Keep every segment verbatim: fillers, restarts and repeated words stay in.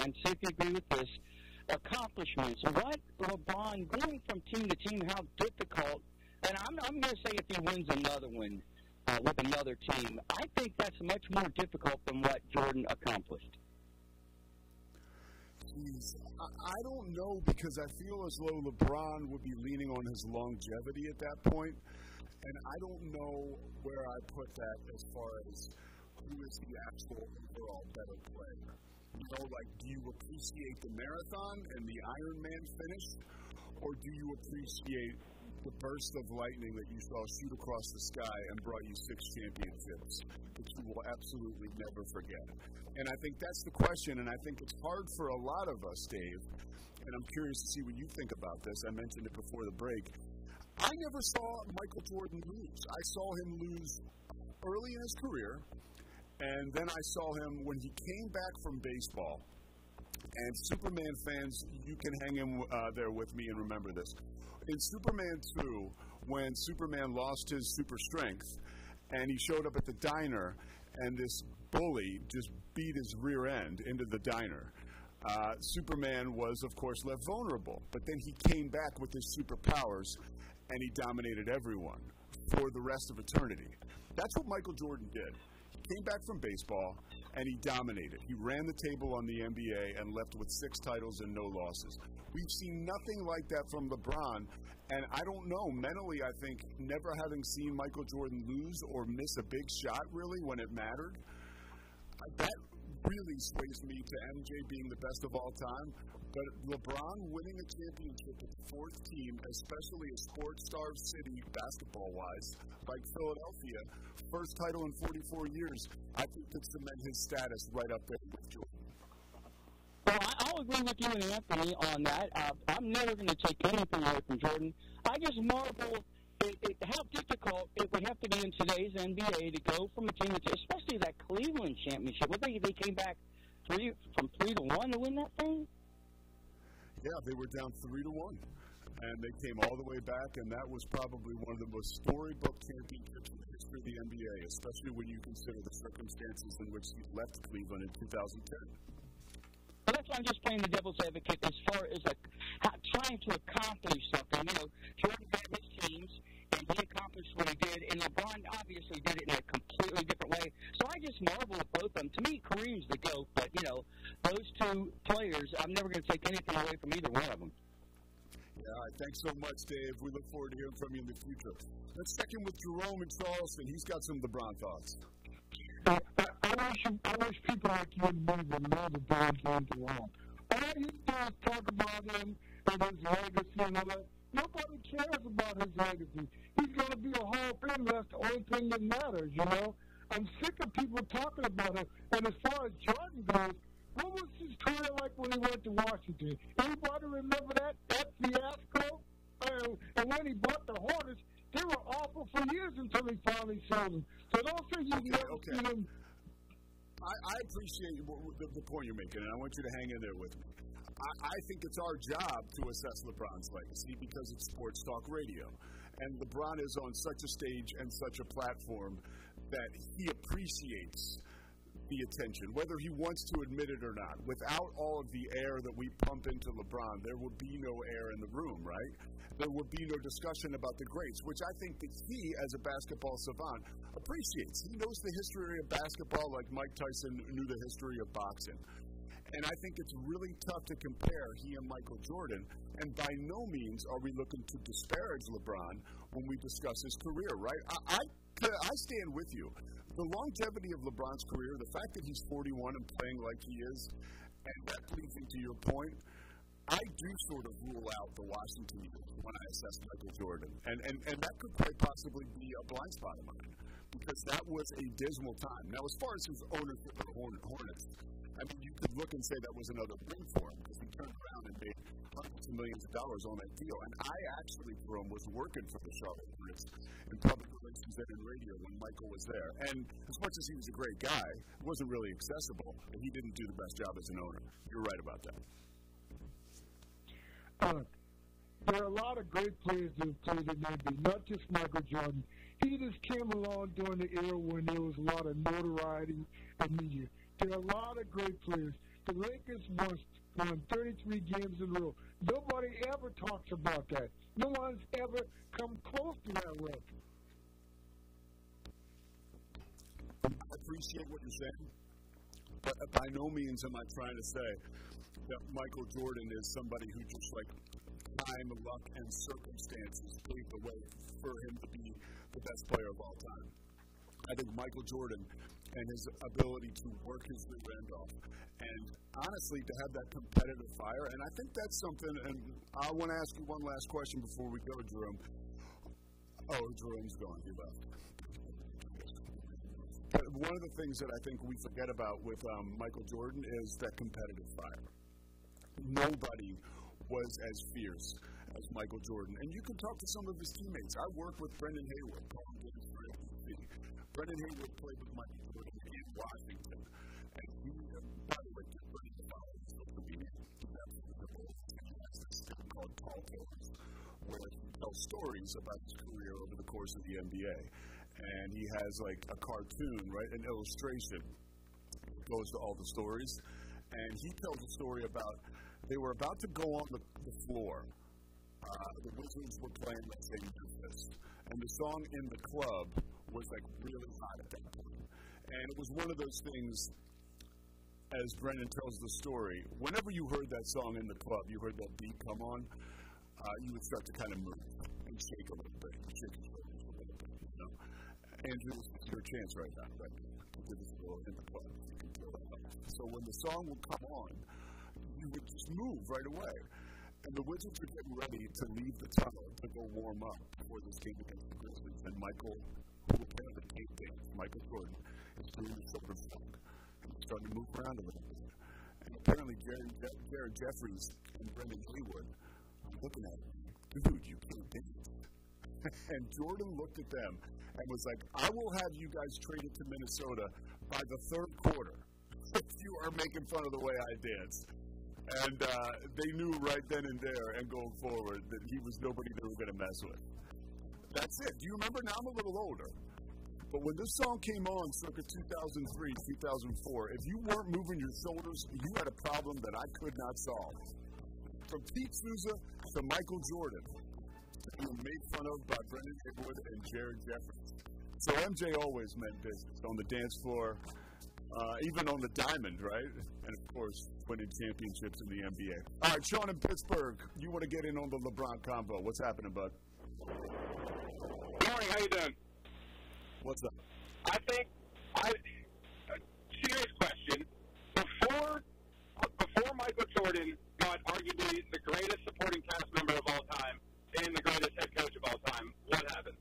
and see if you agree with this, accomplishments. What LeBron, going from team to team, how difficult, and I'm, I'm going to say if he wins another one uh, with another team, I think that's much more difficult than what Jordan accomplished. Jeez, I, I don't know, because I feel as though LeBron would be leaning on his longevity at that point, and I don't know where I put that as far as who is the actual overall better player. You know, like, do you appreciate the marathon and the Ironman finish, or do you appreciate the burst of lightning that you saw shoot across the sky and brought you six championships that you will absolutely never forget? And I think that's the question, and I think it's hard for a lot of us, Dave, and I'm curious to see what you think about this. I mentioned it before the break. I never saw Michael Jordan lose. I saw him lose early in his career, and then I saw him when he came back from baseball. And Superman fans, you can hang in uh, there with me and remember this. In Superman two, when Superman lost his super strength, and he showed up at the diner, and this bully just beat his rear end into the diner, uh, Superman was, of course, left vulnerable. But then he came back with his superpowers, and he dominated everyone for the rest of eternity. That's what Michael Jordan did. He came back from baseball, and he dominated. He ran the table on the N B A and left with six titles and no losses. We've seen nothing like that from LeBron, and I don't know, mentally I think never having seen Michael Jordan lose or miss a big shot really when it mattered, that really sways me to M J being the best of all time. But LeBron winning a championship with the fourth team, especially a sports-starved city basketball-wise, like Philadelphia, first title in forty-four years, I think could cement his status right up there with Jordan. Well, I'll agree with you and Anthony on that. Uh, I'm never going to take anything away from Jordan. I just marvel at, at how difficult it would have to be in today's N B A to go from a team, to, especially that Cleveland championship. What they they came back three from three to one to win that thing. Yeah, they were down three to one, and they came all the way back, and that was probably one of the most storybook championships in the history of the N B A, especially when you consider the circumstances in which he left Cleveland in two thousand ten. Well, that's why I'm just playing the devil's advocate as far as a, how, trying to accomplish something. You know, Jordan had his teams, and he accomplished what he did, and LeBron obviously did it in a completely different way. So I just marvel at both of them. To me, Kareem's the GOAT, but, you know, those two players, I'm never going to take anything away from either one of them. Yeah, all right. Thanks so much, Dave. We look forward to hearing from you in the future. Let's check in with Jerome in Charleston. He's got some LeBron thoughts. I, I, I, wish, I wish people like you and me would know the damn thing to wrong. All you do is talk about him and his legacy and all that. Nobody cares about his legacy. He's going to be a Hall of Famer. That's the only thing that matters, you know. I'm sick of people talking about him. And as far as Jordan goes, what was his career like when he went to Washington? Anybody remember that, that fiasco? Uh, and when he bought the Hornets, they were awful for years until he finally sold them. So don't think you okay, never okay. see him. I, I appreciate the, the point you're making, and I want you to hang in there with me. I, I think it's our job to assess LeBron's legacy because it's sports talk radio. And LeBron is on such a stage and such a platform that he appreciates the attention, whether he wants to admit it or not. Without all of the air that we pump into LeBron, there would be no air in the room, right? There would be no discussion about the greats, which I think that he, as a basketball savant, appreciates. He knows the history of basketball like Mike Tyson knew the history of boxing. And I think it's really tough to compare he and Michael Jordan, and by no means are we looking to disparage LeBron when we discuss his career, right? I, I, I stand with you. The longevity of LeBron's career, the fact that he's forty-one and playing like he is, and that leads into your point, I do sort of rule out the Washington years when I assess Michael Jordan. And, and, and that could quite possibly be a blind spot of mine, because that was a dismal time. Now, as far as his ownership of the Hornets, I mean, you could look and say that was another win for him, because he turned around and made hundreds of millions of dollars on that deal. And I actually, for him, was working for the Charlotte Hornets in public relations and in radio when Michael was there. And as much as he was a great guy, it wasn't really accessible, and he didn't do the best job as an owner. You're right about that. Uh, there are a lot of great players that have played in the N B A, not just Michael Jordan. He just came along during the era when there was a lot of notoriety and media. There are a lot of great players. the Lakers won, won thirty-three games in a row. Nobody ever talks about that. No one's ever come close to that record. I appreciate what you're saying, but by no means am I trying to say that Michael Jordan is somebody who just, like, time, luck, and circumstances paved the way for him to be the best player of all time. I think Michael Jordan and his ability to work his rear end off, and honestly, to have that competitive fire, and I think that's something, and I want to ask you one last question before we go, Jerome. Oh, Jerome's gone. He left. But one of the things that I think we forget about with um, Michael Jordan is that competitive fire. Nobody was as fierce as Michael Jordan. And you can talk to some of his teammates. I worked with Brendan Haywood. Brendan Haywood played with Michael Jordan in Washington. And he, by the way, Brendan Haywood has this thing called Tall Tales, where he tells stories about his career over the course of the N B A. And he has, like, a cartoon, right, an illustration that goes to all the stories. And he tells a story about they were about to go on the, the floor. Uh, the Wizards were playing, let's say, Memphis. And the song In the Club was, like, really hot at that point. And it was one of those things, as Brendan tells the story, whenever you heard that song In the Club, you heard that beat come on, uh, you would start to kind of move and shake a little bit. Shake a little bit, you know? Andrew, it's your chance right now, right? To give us a little In the Club. You can feel that. So when the song would come on, you would just move right away. And the Wizards were getting ready to leave the tunnel to go warm up before this game against the Grizzlies. And Michael, who apparently can't dance, Michael Jordan, is doing the shoulder funk. And he's starting to move around a little bit. And apparently Jared, Jared Jeffries and Brendan Haywood are looking at him. Dude, you can't dance. And Jordan looked at them and was like, I will have you guys traded to Minnesota by the third quarter if you are making fun of the way I dance. And uh, they knew right then and there and going forward that he was nobody they were going to mess with. That's it. Do you remember? Now I'm a little older. But when this song came on circa two thousand three, two thousand four, if you weren't moving your shoulders, you had a problem that I could not solve. From Pete Souza to Michael Jordan, being made fun of by Brendan Haywood and Jared Jeffries. So M J always meant business on the dance floor, uh, even on the diamond, right? And, of course, winning championships in the N B A. All right, Sean in Pittsburgh, you want to get in on the LeBron combo. What's happening, bud? Good morning. How you doing? What's up? I think, I, a serious question. Before, before Michael Jordan got arguably the greatest supporting cast member of all time and the greatest head coach of all time, what happened?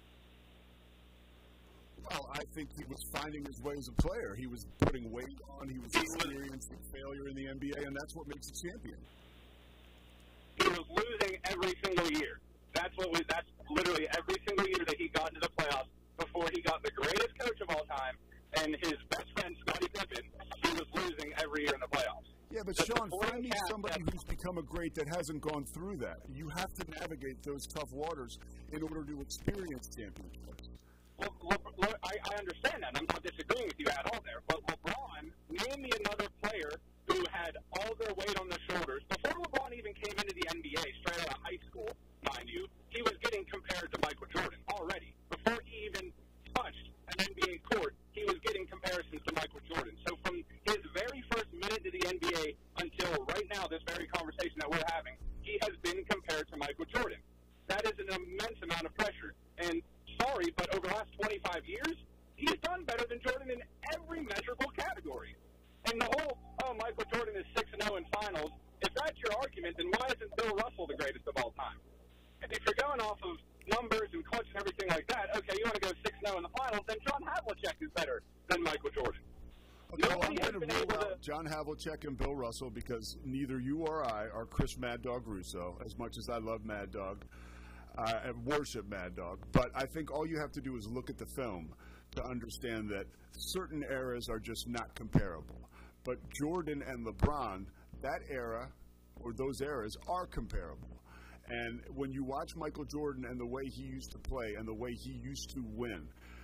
Well, I think he was finding his way as a player. He was putting weight on. He was experiencing failure in the N B A, and that's what makes a champion. He was losing every single year. That's what was. That's literally every single year that he got into the playoffs before he got the greatest coach of all time and his best friend, Scottie Pippen. He was losing every year in the playoffs. Yeah, but the Sean, find me somebody that, who's become a great that hasn't gone through that. You have to navigate those tough waters in order to experience championships. Well, Le, Le, I, I understand that. I'm not disagreeing with you at all there. But LeBron, name me another player who had all their weight on their shoulders. Before LeBron even came into the N B A, straight out of high school, mind you, he was getting compared to Michael Jordan already. Before he even touched an N B A court, he was getting comparisons to Michael Jordan. So from his very first minute to the N B A until right now, this very conversation that we're having, he has been compared to Michael Jordan. That is an immense amount of pressure. And sorry, but over the last twenty-five years, he's done better than Jordan in every measurable category. And the whole, oh, Michael Jordan is six and oh in finals, if that's your argument, then why isn't Bill Russell the greatest of all time? And if you're going off of numbers and clutch and everything like that, okay, you want to go six and oh in the finals, then John Havlicek is better than Michael Jordan. Okay, well, I'm going to rule out John Havlicek and Bill Russell because neither you or I are Chris Mad Dog Russo, as much as I love Mad Dog. Uh, and worship Mad Dog, but I think all you have to do is look at the film to understand that certain eras are just not comparable. But Jordan and LeBron, that era, or those eras, are comparable. And when you watch Michael Jordan and the way he used to play and the way he used to win,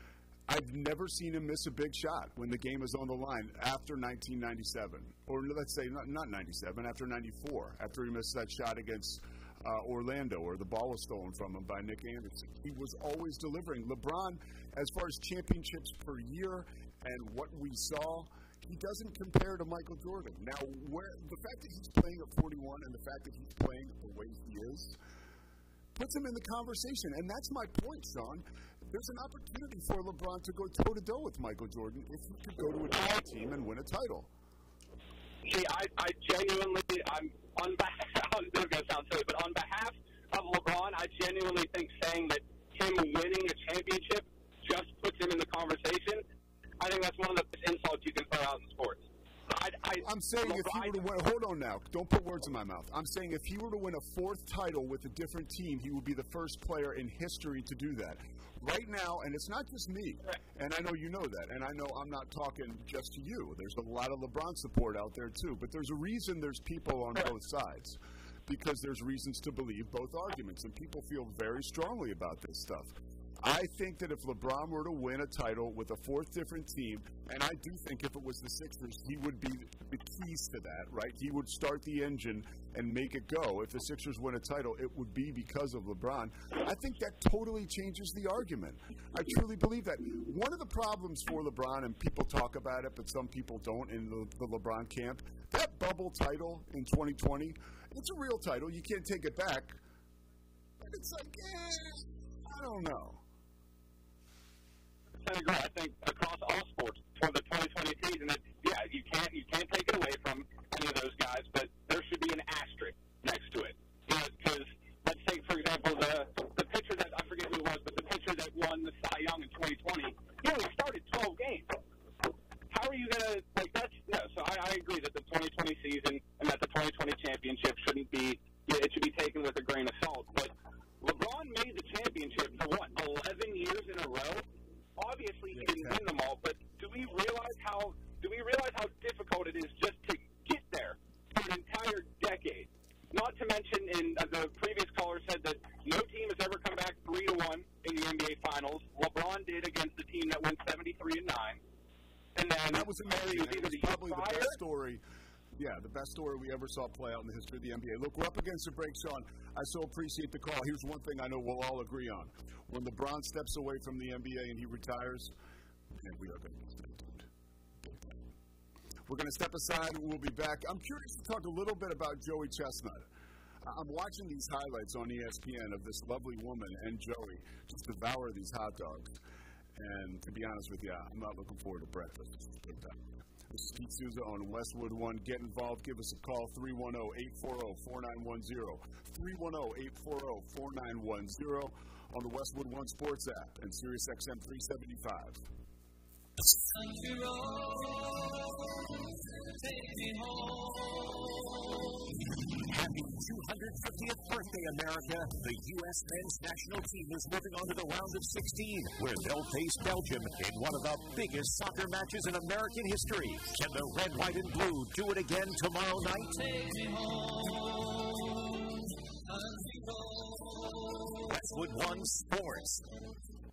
I've never seen him miss a big shot when the game is on the line after nineteen ninety-seven. Or let's say not, not ninety-seven, after ninety-four, after he missed that shot against uh, Orlando, or the ball was stolen from him by Nick Anderson. He was always delivering. LeBron, as far as championships per year and what we saw, he doesn't compare to Michael Jordan. Now, where the fact that he's playing at forty-one and the fact that he's playing the way he is puts him in the conversation. And that's my point, Sean. There's an opportunity for LeBron to go toe-to-toe with Michael Jordan if he could go to a different team and win a title. See, I, I genuinely, I'm on behalf, this is going to sound silly, but on behalf of LeBron, I genuinely think saying that him winning a championship just puts him in the conversation. I think that's one of the best insults you can throw out in sports. I, I, I'm saying LeBron, if he were to win, hold on now, don't put words in my mouth. I'm saying if he were to win a fourth title with a different team, he would be the first player in history to do that. Right now, and it's not just me, and I know you know that, and I know I'm not talking just to you. There's a lot of LeBron support out there too, but there's a reason there's people on both sides, because there's reasons to believe both arguments, and people feel very strongly about this stuff. I think that if LeBron were to win a title with a fourth different team, and I do think if it was the Sixers, he would be the keys to that, right? He would start the engine and make it go. If the Sixers win a title, it would be because of LeBron. I think that totally changes the argument. I truly believe that. One of the problems for LeBron, and people talk about it, but some people don't in the, the LeBron camp, that bubble title in twenty twenty, it's a real title. You can't take it back. But it's like, eh, I don't know. I agree. I think across all sports for the twenty twenty season, that yeah, you can't you can't take it away from any of those guys, but there should be an asterisk next to it. Because let's take, for example, the the pitcher that I forget who it was, but the pitcher that won the Cy Young in twenty twenty, he only started twelve games. How are you gonna like that's no? So I, I agree that the twenty twenty season and that the twenty twenty championship shouldn't be it should be taken with a grain of salt. But LeBron made the championship for what eleven years in a row. Obviously, he didn't win them all, but do we realize how do we realize how difficult it is just to get there for an entire decade? Not to mention, in uh, the previous caller said that no team has ever come back three to one in the N B A Finals. LeBron did against the team that went seventy-three and nine, and then that was amazing. It was either probably the best story. Yeah, the best story we ever saw play out in the history of the N B A. Look, we're up against a break, Sean. I so appreciate the call. Here's one thing I know we'll all agree on. When LeBron steps away from the N B A and he retires, man, we are going to stay tuned. We're going to step aside and we'll be back. I'm curious to talk a little bit about Joey Chestnut. I'm watching these highlights on E S P N of this lovely woman and Joey just devour these hot dogs. And to be honest with you, I'm not looking forward to breakfast. This is Pete Souza on Westwood One. Get involved. Give us a call, three one zero, eight four zero, four nine one zero. three one zero, eight four zero, four nine one zero on the Westwood One Sports app and Sirius X M three seventy-five. Happy two hundred fiftieth birthday, America. The U S men's national team is moving on to the round of sixteen, where they'll face Belgium in one of the biggest soccer matches in American history. Can the red, white, and blue do it again tomorrow night? Westwood One Sports.